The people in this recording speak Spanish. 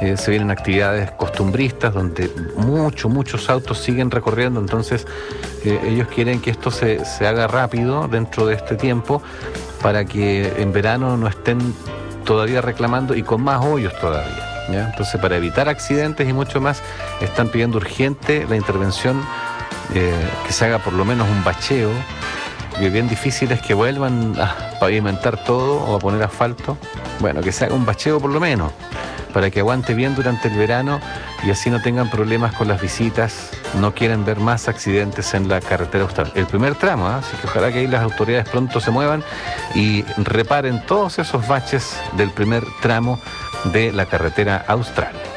se vienen actividades costumbristas donde muchos autos siguen recorriendo, entonces ellos quieren que esto se haga rápido dentro de este tiempo para que en verano no estén todavía reclamando y con más hoyos todavía, ¿ya? Entonces, para evitar accidentes y mucho más, están pidiendo urgente la intervención, que se haga por lo menos un bacheo, que bien difícil es que vuelvan a pavimentar todo o a poner asfalto. Bueno, que se haga un bacheo por lo menos, para que aguante bien durante el verano y así no tengan problemas con las visitas, no quieren ver más accidentes en la carretera austral. El primer tramo, así que ojalá que ahí las autoridades pronto se muevan y reparen todos esos baches del primer tramo de la carretera austral.